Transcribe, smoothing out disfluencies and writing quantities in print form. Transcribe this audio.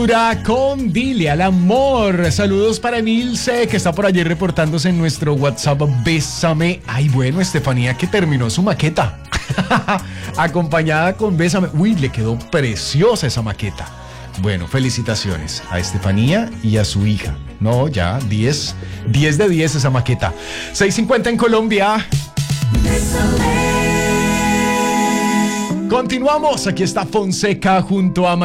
Shakira con Dile al Amor. Saludos para Nilce, que está por allí reportándose en nuestro WhatsApp. Bésame. Ay, bueno, Estefanía, que terminó su maqueta. Acompañada con Bésame. Uy, le quedó preciosa esa maqueta. Bueno, felicitaciones a Estefanía y a su hija. No, ya, 10 de 10 esa maqueta. 6:50 en Colombia. Continuamos, aquí está Fonseca junto a